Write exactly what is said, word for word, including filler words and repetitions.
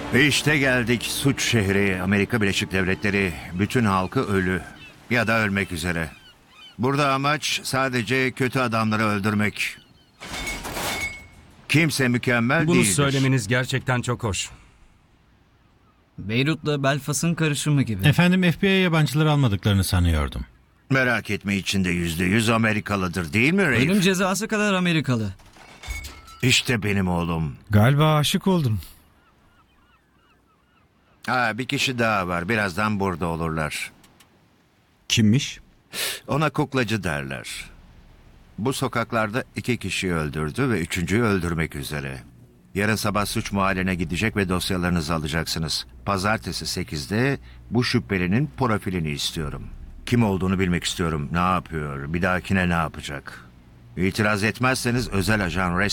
İşte geldik suç şehri Amerika Birleşik Devletleri. Bütün halkı ölü ya da ölmek üzere. Burada amaç sadece kötü adamları öldürmek. Kimse mükemmel Bunu değildir. söylemeniz gerçekten çok hoş. Beyrut'la Belfast'ın karışımı gibi. Efendim F B I yabancıları almadıklarını sanıyordum. Merak etme, içinde yüzde yüz Amerikalıdır değil mi Rafe? Ölüm cezası kadar Amerikalı. İşte benim oğlum. Galiba aşık oldum. Ha, bir kişi daha var. Birazdan burada olurlar. Kimmiş? Ona kuklacı derler. Bu sokaklarda iki kişiyi öldürdü ve üçüncüyü öldürmek üzere. Yarın sabah suç mahalline gidecek ve dosyalarınızı alacaksınız. Pazartesi sekizde bu şüphelinin profilini istiyorum. Kim olduğunu bilmek istiyorum. Ne yapıyor? Bir dahakine ne yapacak? İtiraz etmezseniz özel ajan